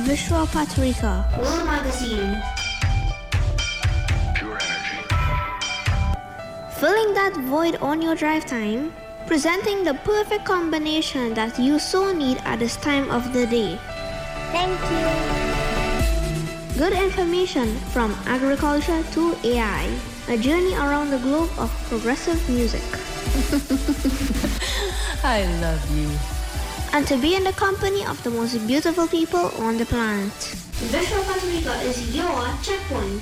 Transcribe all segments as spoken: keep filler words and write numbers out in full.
Vishwa Patrika, World Magazine. Pure energy. Filling that void on your drive time, presenting the perfect combination that you so need at this time of the day. Thank you. Good information from agriculture to A I. A journey around the globe of progressive music. I love you. And to be in the company of the most beautiful people on the planet. Vishwa Patrika is your checkpoint.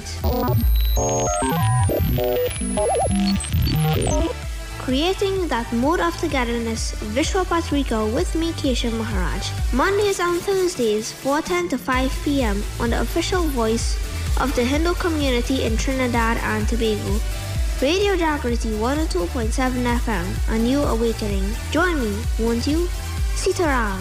Creating that mood of togetherness, Vishwa Patrika with me, Keshav Maharaj. Mondays and Thursdays, four ten to five p.m. on the official voice of the Hindu community in Trinidad and Tobago. Radio Jagriti one oh two point seven F M, a new awakening. Join me, won't you? Sitaram.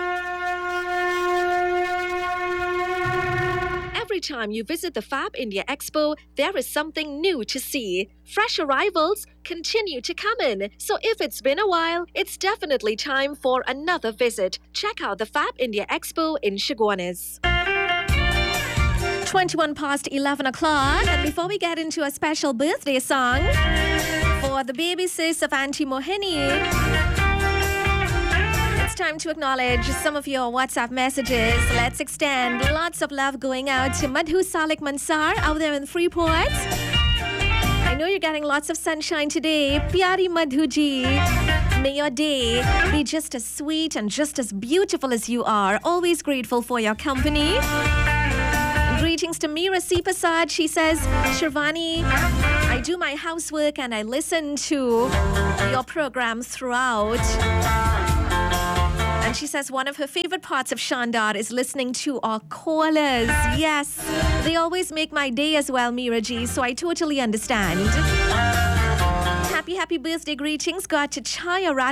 Every time you visit the Fab India Expo, there is something new to see. Fresh arrivals continue to come in. So if it's been a while, it's definitely time for another visit. Check out the Fab India Expo in Chaguanas. twenty-one past eleven o'clock. And before we get into a special birthday song for the baby sis of Auntie Mohini, it's time to acknowledge some of your WhatsApp messages. Let's extend lots of love going out to Madhu Salik Mansar out there in Freeport. I know you're getting lots of sunshine today. Pyari Madhu ji, may your day be just as sweet and just as beautiful as you are. Always grateful for your company. Greetings to Meera Sipasad. She says, Shirvani, I do my housework and I listen to your program throughout. And she says one of her favorite parts of Shandar is listening to our callers. Yes, they always make my day as well, Meera ji, so I totally understand. Happy, happy birthday greetings go out to Chaya Rat.